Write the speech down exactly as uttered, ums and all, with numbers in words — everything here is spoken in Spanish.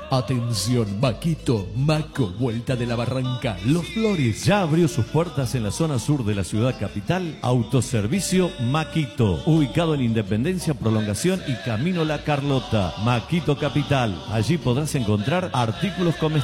Atención, Maquito, Maco, Vuelta de la Barranca, Los Flores. Ya abrió sus puertas en la zona sur de la ciudad capital, Autoservicio Maquito, ubicado en Independencia, Prolongación y Camino La Carlota. Maquito Capital. Allí podrás encontrar artículos comestibles